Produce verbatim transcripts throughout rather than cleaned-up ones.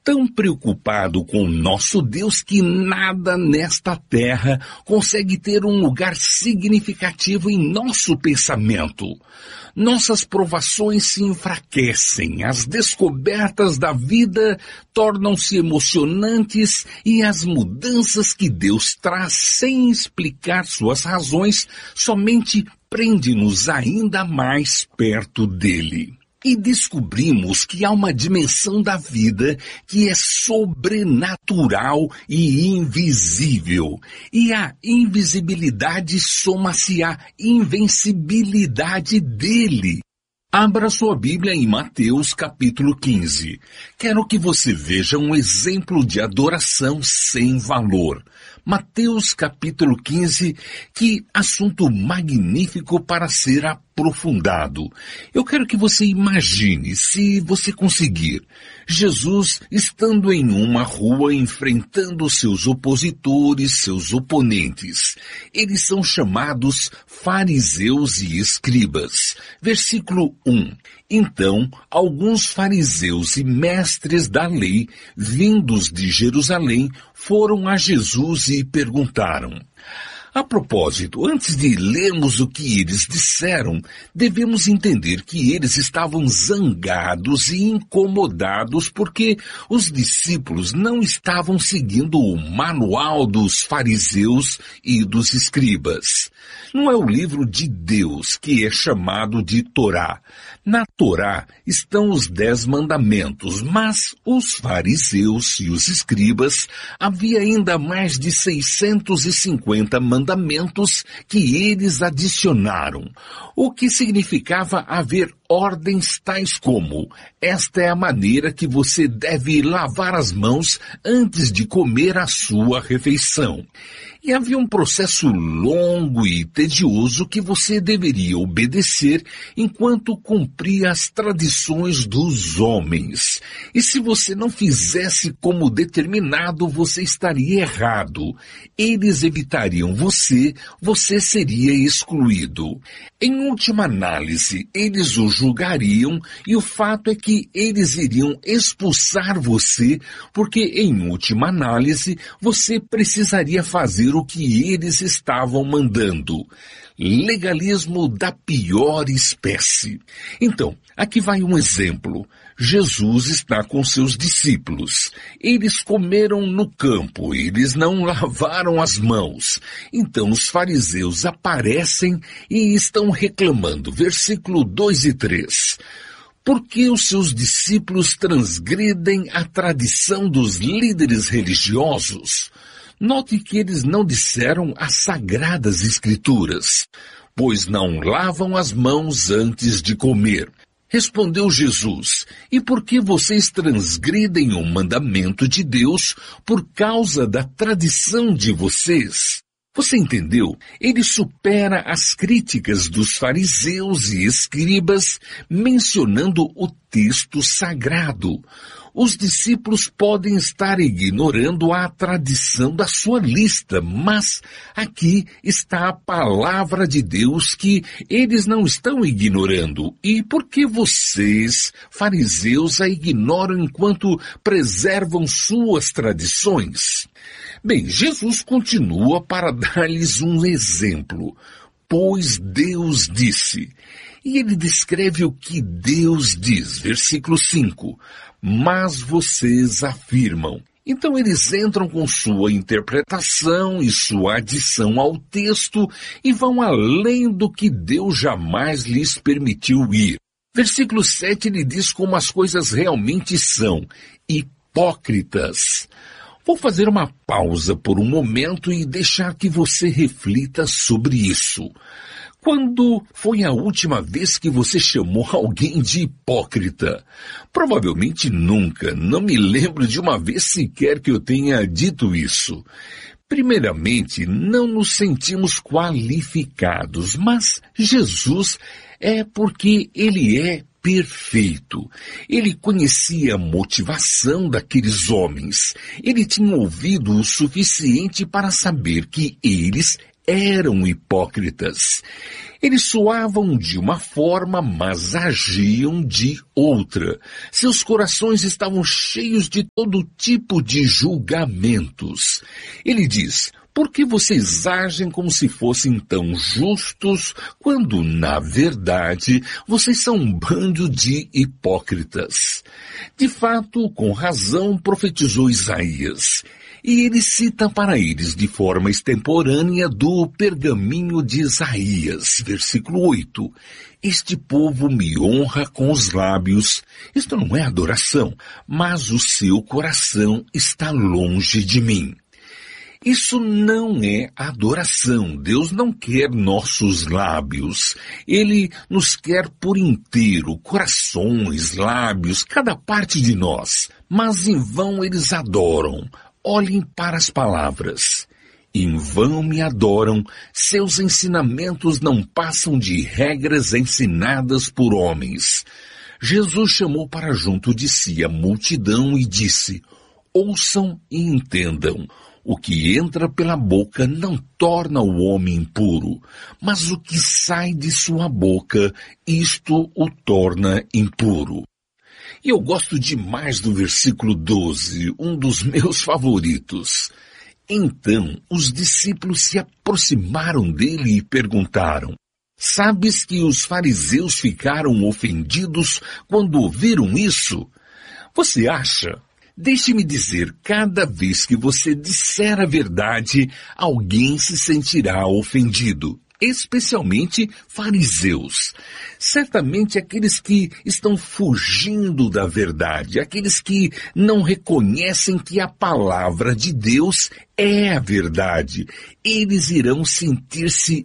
tão preocupado com nosso Deus que nada nesta terra consegue ter um lugar significativo em nosso pensamento. Nossas provações se enfraquecem, as descobertas da vida tornam-se emocionantes e as mudanças que Deus traz sem explicar suas razões somente prende-nos ainda mais perto dele. E descobrimos que há uma dimensão da vida que é sobrenatural e invisível. E a invisibilidade soma-se à invencibilidade dele. Abra sua Bíblia em Mateus capítulo quinze. Quero que você veja um exemplo de adoração sem valor. Mateus capítulo quinze, que assunto magnífico para ser aprofundado. Eu quero que você imagine, se você conseguir, Jesus estando em uma rua enfrentando seus opositores, seus oponentes. Eles são chamados fariseus e escribas. Versículo um. Então, alguns fariseus e mestres da lei, vindos de Jerusalém, foram a Jesus e perguntaram. A propósito, antes de lermos o que eles disseram, devemos entender que eles estavam zangados e incomodados porque os discípulos não estavam seguindo o manual dos fariseus e dos escribas. Não é o livro de Deus que é chamado de Torá. Na Torá estão os dez mandamentos, mas os fariseus e os escribas havia ainda mais de seiscentos e cinquenta mandamentos que eles adicionaram, o que significava haver ordens tais como: esta é a maneira que você deve lavar as mãos antes de comer a sua refeição. E havia um processo longo e tedioso que você deveria obedecer enquanto cumpria as tradições dos homens. E se você não fizesse como determinado, você estaria errado. Eles evitariam você, você seria excluído. Em última análise, eles o julgariam e o fato é que eles iriam expulsar você, porque em última análise, você precisaria fazer o que eles estavam mandando. Legalismo da pior espécie. Então, aqui vai um exemplo. Jesus está com seus discípulos. Eles comeram no campo, eles não lavaram as mãos. Então os fariseus aparecem e estão reclamando. Versículo dois e três. Por que os seus discípulos transgridem a tradição dos líderes religiosos? Note que eles não disseram as sagradas escrituras, pois não lavam as mãos antes de comer. Respondeu Jesus, e por que vocês transgridem o mandamento de Deus por causa da tradição de vocês? Você entendeu? Ele supera as críticas dos fariseus e escribas, mencionando o texto sagrado. Os discípulos podem estar ignorando a tradição da sua lista, mas aqui está a palavra de Deus que eles não estão ignorando. E por que vocês, fariseus, a ignoram enquanto preservam suas tradições? Bem, Jesus continua para dar-lhes um exemplo. Pois Deus disse. E ele descreve o que Deus diz. Versículo cinco. Mas vocês afirmam. Então eles entram com sua interpretação e sua adição ao texto e vão além do que Deus jamais lhes permitiu ir. Versículo sete ele diz como as coisas realmente são: hipócritas. Vou fazer uma pausa por um momento e deixar que você reflita sobre isso. Quando foi a última vez que você chamou alguém de hipócrita? Provavelmente nunca. Não me lembro de uma vez sequer que eu tenha dito isso. Primeiramente, não nos sentimos qualificados, mas Jesus é porque Ele é perfeito. Ele conhecia a motivação daqueles homens. Ele tinha ouvido o suficiente para saber que eles eram hipócritas. Eles soavam de uma forma, mas agiam de outra. Seus corações estavam cheios de todo tipo de julgamentos. Ele diz: por que vocês agem como se fossem tão justos, quando, na verdade, vocês são um bando de hipócritas? De fato, com razão, profetizou Isaías. E ele cita para eles de forma extemporânea do pergaminho de Isaías, versículo oito. Este povo me honra com os lábios. Isto não é adoração, mas o seu coração está longe de mim. Isso não é adoração. Deus não quer nossos lábios. Ele nos quer por inteiro, corações, lábios, cada parte de nós. Mas em vão eles adoram. Olhem para as palavras. Em vão me adoram, seus ensinamentos não passam de regras ensinadas por homens. Jesus chamou para junto de si a multidão e disse: ouçam e entendam. O que entra pela boca não torna o homem impuro, mas o que sai de sua boca, isto o torna impuro. E eu gosto demais do versículo doze, um dos meus favoritos. Então os discípulos se aproximaram dele e perguntaram: sabes que os fariseus ficaram ofendidos quando ouviram isso? Você acha? Deixe-me dizer, cada vez que você disser a verdade, alguém se sentirá ofendido. Especialmente fariseus. Certamente aqueles que estão fugindo da verdade, aqueles que não reconhecem que a palavra de Deus é a verdade. Eles irão sentir-se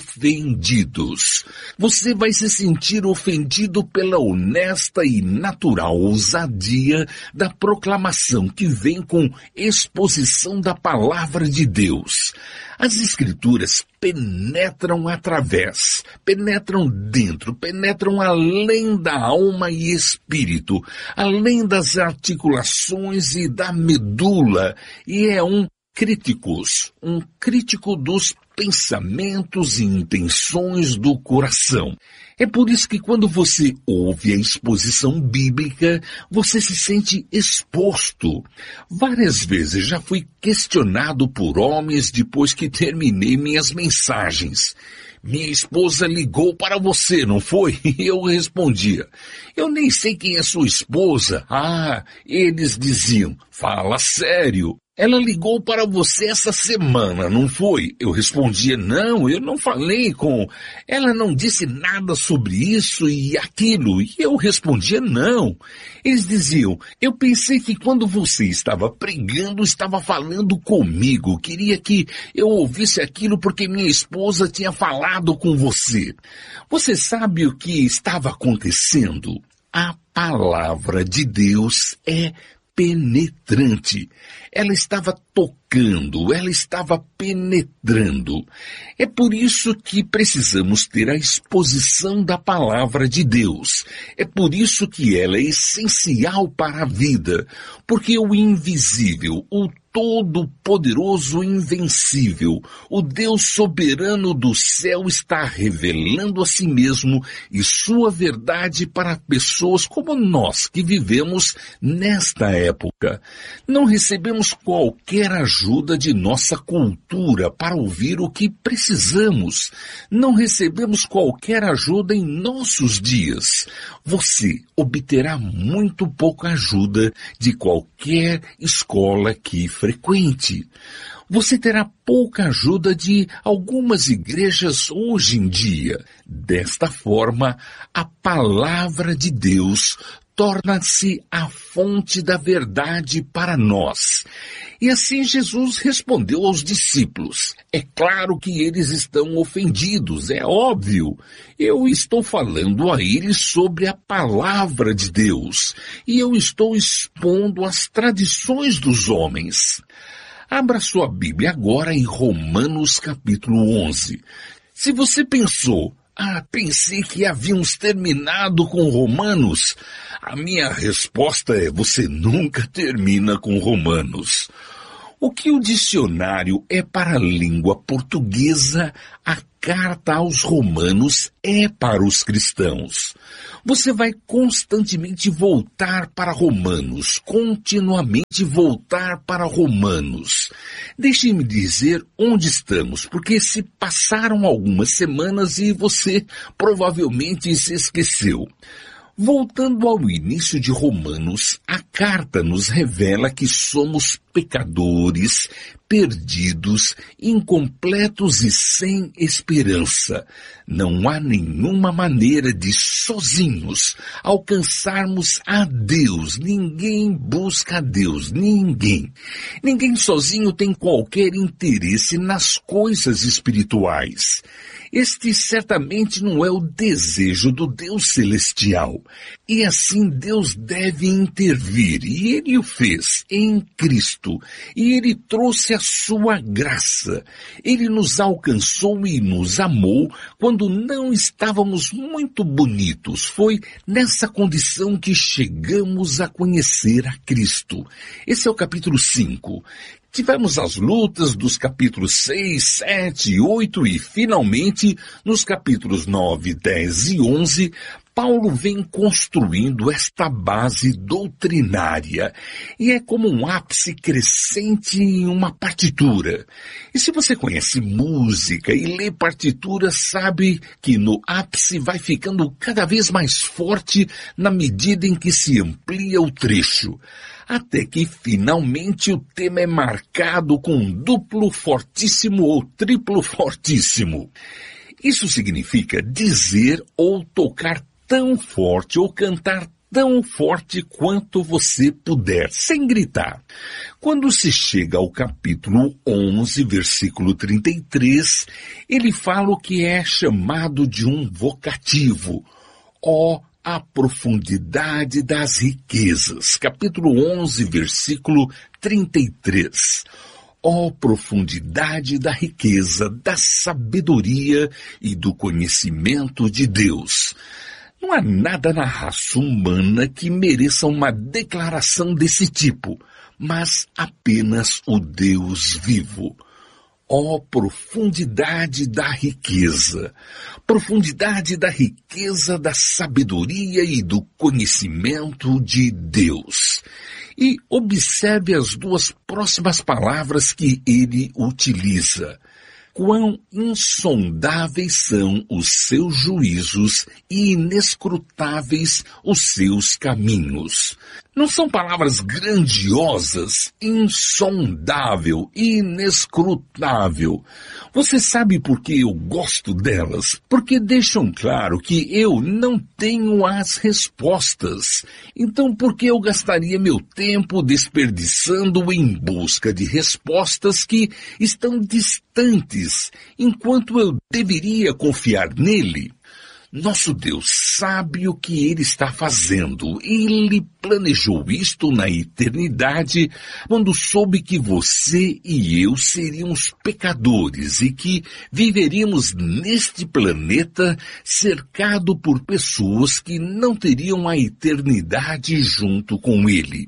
ofendidos. Você vai se sentir ofendido pela honesta e natural ousadia da proclamação que vem com exposição da palavra de Deus. As Escrituras penetram através, penetram dentro, penetram além da alma e espírito, além das articulações e da medula, e é um críticos, um crítico dos pensamentos e intenções do coração. É por isso que quando você ouve a exposição bíblica, você se sente exposto. Várias vezes já fui questionado por homens depois que terminei minhas mensagens. Minha esposa ligou para você, não foi? Eu respondia: eu nem sei quem é sua esposa. Ah, eles diziam: fala sério. Ela ligou para você essa semana, não foi? Eu respondia: não, eu não falei com... Ela não disse nada sobre isso e aquilo. E eu respondia: não. Eles diziam: eu pensei que quando você estava pregando, estava falando comigo. Queria que eu ouvisse aquilo porque minha esposa tinha falado com você. Você sabe o que estava acontecendo? A palavra de Deus é penetrante. Ela estava tocando, ela estava penetrando. É por isso que precisamos ter a exposição da palavra de Deus. É por isso que ela é essencial para a vida, porque o invisível, o todo-poderoso invencível, o Deus soberano do céu está revelando a si mesmo e sua verdade para pessoas como nós que vivemos nesta época. Não recebemos qualquer ajuda de nossa cultura para ouvir o que precisamos. Não recebemos qualquer ajuda em nossos dias. Você obterá muito pouca ajuda de qualquer escola que frequente. Você terá pouca ajuda de algumas igrejas hoje em dia. Desta forma, a palavra de Deus torna-se a fonte da verdade para nós. E assim Jesus respondeu aos discípulos: é claro que eles estão ofendidos, é óbvio. Eu estou falando a eles sobre a palavra de Deus, e eu estou expondo as tradições dos homens. Abra sua Bíblia agora em Romanos capítulo onze. Se você pensou: ah, pensei que havíamos terminado com Romanos, a minha resposta é: você nunca termina com Romanos. O que o dicionário é para a língua portuguesa, a carta aos Romanos é para os cristãos. Você vai constantemente voltar para Romanos, continuamente voltar para Romanos. Deixe-me dizer onde estamos, porque se passaram algumas semanas e você provavelmente se esqueceu. Voltando ao início de Romanos, a carta nos revela que somos pecadores, perdidos, incompletos e sem esperança. Não há nenhuma maneira de, sozinhos, alcançarmos a Deus. Ninguém busca a Deus, ninguém. Ninguém sozinho tem qualquer interesse nas coisas espirituais. Este certamente não é o desejo do Deus celestial. E assim Deus deve intervir, e Ele o fez em Cristo, e Ele trouxe a sua graça. Ele nos alcançou e nos amou quando não estávamos muito bonitos. Foi nessa condição que chegamos a conhecer a Cristo. Esse é o capítulo cinco. Tivemos as lutas dos capítulos seis, sete, oito e, finalmente, nos capítulos nove, dez e onze, Paulo vem construindo esta base doutrinária e é como um ápice crescente em uma partitura. E se você conhece música e lê partitura, sabe que no ápice vai ficando cada vez mais forte na medida em que se amplia o trecho. Até que finalmente o tema é marcado com um duplo fortíssimo ou triplo fortíssimo. Isso significa dizer ou tocar tão forte ou cantar tão forte quanto você puder, sem gritar. Quando se chega ao capítulo onze, versículo trinta e três, ele fala o que é chamado de um vocativo. Ó, a profundidade das riquezas. Capítulo onze, versículo trinta e três. Ó profundidade da riqueza, da sabedoria e do conhecimento de Deus. Não há nada na raça humana que mereça uma declaração desse tipo, mas apenas o Deus vivo. Ó profundidade da riqueza, profundidade da riqueza, da sabedoria e do conhecimento de Deus. E observe as duas próximas palavras que ele utiliza. Quão insondáveis são os seus juízos e inescrutáveis os seus caminhos. Não são palavras grandiosas? Insondável, inescrutável. Você sabe por que eu gosto delas? Porque deixam claro que eu não tenho as respostas. Então por que eu gastaria meu tempo desperdiçando em busca de respostas que estão distantes, enquanto eu deveria confiar nele? Nosso Deus sabe o que Ele está fazendo. Ele planejou isto na eternidade, quando soube que você e eu seríamos pecadores e que viveríamos neste planeta cercado por pessoas que não teriam a eternidade junto com Ele.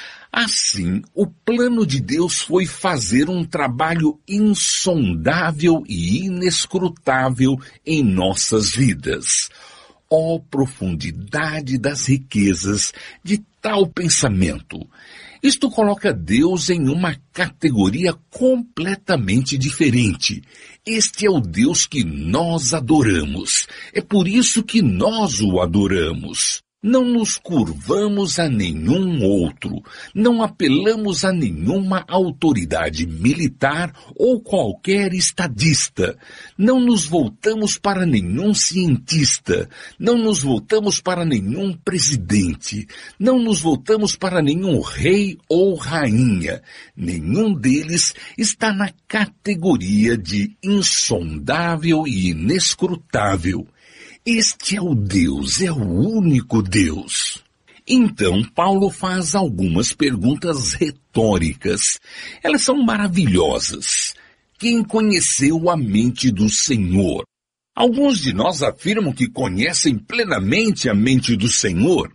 Assim, o plano de Deus foi fazer um trabalho insondável e inescrutável em nossas vidas. Ó profundidade das riquezas de tal pensamento! Isto coloca Deus em uma categoria completamente diferente. Este é o Deus que nós adoramos. É por isso que nós o adoramos. Não nos curvamos a nenhum outro, não apelamos a nenhuma autoridade militar ou qualquer estadista, não nos voltamos para nenhum cientista, não nos voltamos para nenhum presidente, não nos voltamos para nenhum rei ou rainha. Nenhum deles está na categoria de insondável e inescrutável. Este é o Deus, é o único Deus. Então, Paulo faz algumas perguntas retóricas. Elas são maravilhosas. Quem conheceu a mente do Senhor? Alguns de nós afirmam que conhecem plenamente a mente do Senhor.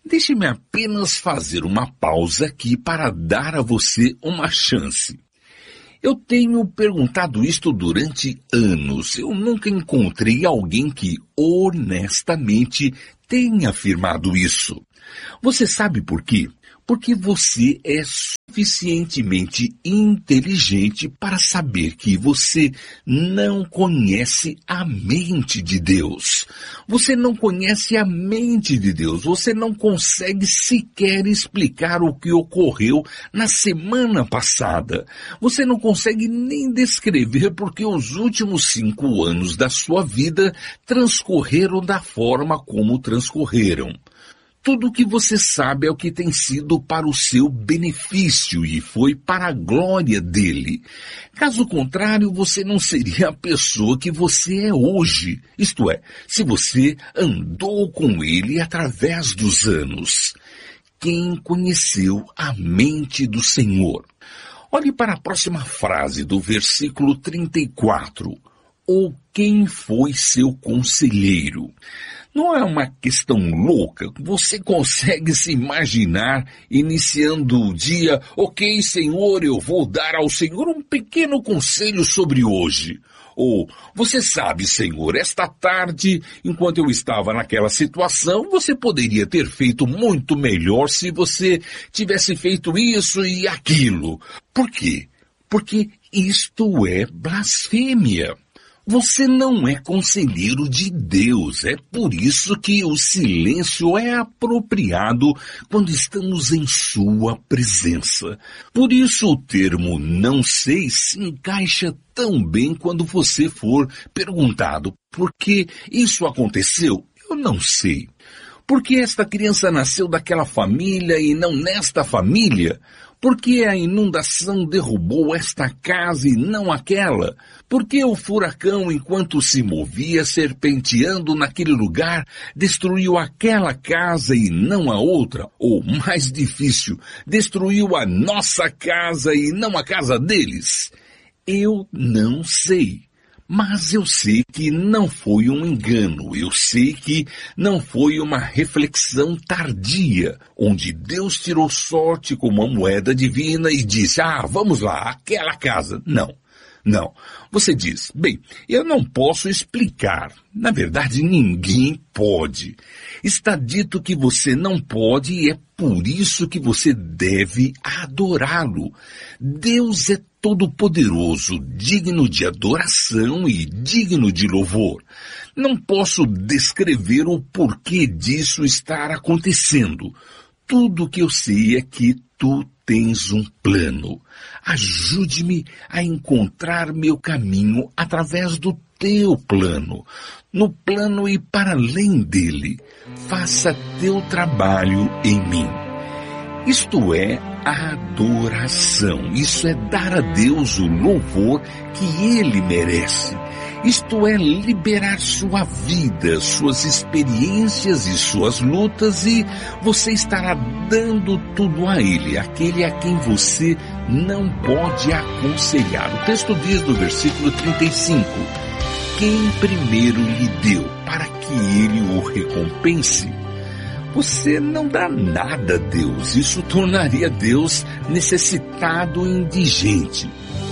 Deixe-me apenas fazer uma pausa aqui para dar a você uma chance. Eu tenho perguntado isto durante anos. Eu nunca encontrei alguém que honestamente tenha afirmado isso. Você sabe por quê? Porque você é suficientemente inteligente para saber que você não conhece a mente de Deus. Você não conhece a mente de Deus. Você não consegue sequer explicar o que ocorreu na semana passada. Você não consegue nem descrever porque os últimos cinco anos da sua vida transcorreram da forma como transcorreram. Tudo o que você sabe é o que tem sido para o seu benefício e foi para a glória dele. Caso contrário, você não seria a pessoa que você é hoje. Isto é, se você andou com ele através dos anos. Quem conheceu a mente do Senhor? Olhe para a próxima frase do versículo trinta e quatro. Ou quem foi seu conselheiro? Não é uma questão louca? Você consegue se imaginar iniciando o dia, ok, Senhor, eu vou dar ao Senhor um pequeno conselho sobre hoje. Ou, você sabe, Senhor, esta tarde, enquanto eu estava naquela situação, você poderia ter feito muito melhor se você tivesse feito isso e aquilo. Por quê? Porque isto é blasfêmia. Você não é conselheiro de Deus, é por isso que o silêncio é apropriado quando estamos em sua presença. Por isso o termo não sei se encaixa tão bem quando você for perguntado por que isso aconteceu. Eu não sei. Por que esta criança nasceu daquela família e não nesta família? Por que a inundação derrubou esta casa e não aquela? Por que o furacão, enquanto se movia serpenteando naquele lugar, destruiu aquela casa e não a outra? Ou, mais difícil, destruiu a nossa casa e não a casa deles? Eu não sei. Mas eu sei que não foi um engano, eu sei que não foi uma reflexão tardia, onde Deus tirou sorte com uma moeda divina e disse, ah, vamos lá, aquela casa. Não, não. Você diz, bem, eu não posso explicar. Na verdade, ninguém pode. Está dito que você não pode e é por isso que você deve adorá-lo. Deus é todo-poderoso, digno de adoração e digno de louvor. Não posso descrever o porquê disso estar acontecendo. Tudo o que eu sei é que tu tens um plano. Ajude-me a encontrar meu caminho através do teu plano. No plano e para além dele. Faça teu trabalho em mim. Isto é adoração. Isso é dar a Deus o louvor que Ele merece. Isto é liberar sua vida, suas experiências e suas lutas e você estará dando tudo a Ele, aquele a quem você não pode aconselhar. O texto diz no versículo trinta e cinco, quem primeiro lhe deu para que Ele o recompense? Você não dá nada a Deus, isso tornaria Deus necessitado e indigente.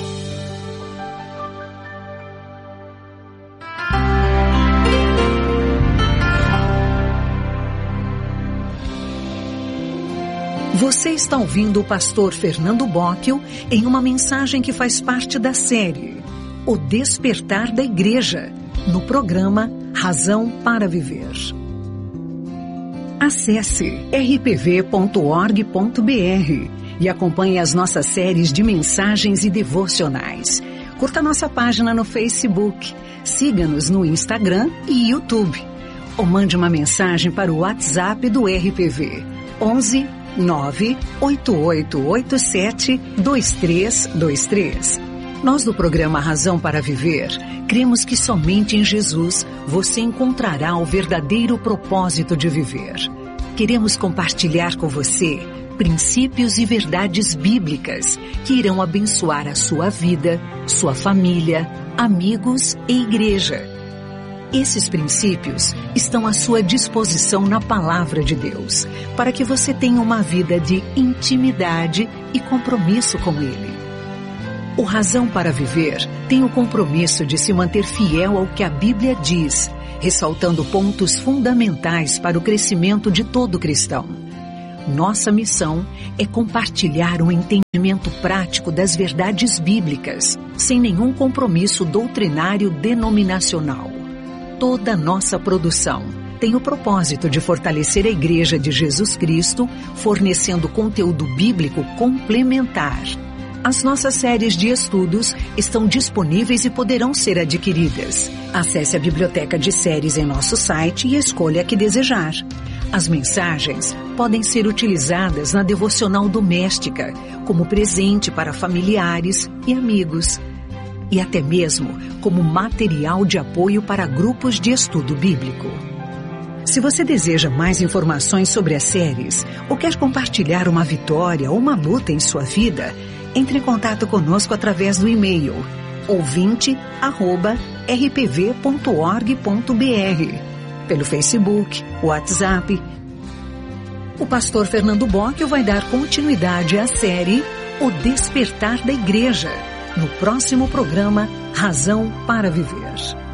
Você está ouvindo o pastor Fernando Bocchio em uma mensagem que faz parte da série O Despertar da Igreja, no programa Razão para Viver. Acesse r p v ponto org ponto b r e acompanhe as nossas séries de mensagens e devocionais. Curta nossa página no Facebook, siga-nos no Instagram e YouTube. Ou mande uma mensagem para o WhatsApp do R P V, onze nove oito oito oito sete dois três dois três. Nós do programa Razão para Viver, cremos que somente em Jesus você encontrará o verdadeiro propósito de viver. Queremos compartilhar com você princípios e verdades bíblicas que irão abençoar a sua vida, sua família, amigos e igreja. Esses princípios estão à sua disposição na Palavra de Deus, para que você tenha uma vida de intimidade e compromisso com Ele. O Razão para Viver tem o compromisso de se manter fiel ao que a Bíblia diz, ressaltando pontos fundamentais para o crescimento de todo cristão. Nossa missão é compartilhar um entendimento prático das verdades bíblicas, sem nenhum compromisso doutrinário denominacional. Toda nossa produção tem o propósito de fortalecer a Igreja de Jesus Cristo, fornecendo conteúdo bíblico complementar. As nossas séries de estudos estão disponíveis e poderão ser adquiridas. Acesse a biblioteca de séries em nosso site e escolha a que desejar. As mensagens podem ser utilizadas na devocional doméstica, como presente para familiares e amigos, e até mesmo como material de apoio para grupos de estudo bíblico. Se você deseja mais informações sobre as séries ou quer compartilhar uma vitória ou uma luta em sua vida, entre em contato conosco através do e-mail ouvinte arroba r p v ponto org ponto b r, pelo Facebook, WhatsApp. O pastor Fernando Bocchio vai dar continuidade à série O Despertar da Igreja, no próximo programa Razão para Viver.